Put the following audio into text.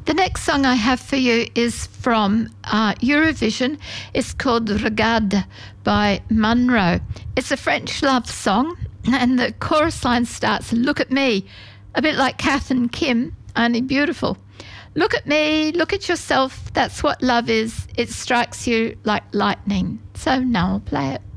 The next song I have for you is from Eurovision. It's called Regarde by Monroe. It's a French love song, and the chorus line starts, "Look at me," a bit like Kath and Kim, only beautiful. "Look at me, look at yourself, that's what love is. It strikes you like lightning." So now I'll play it.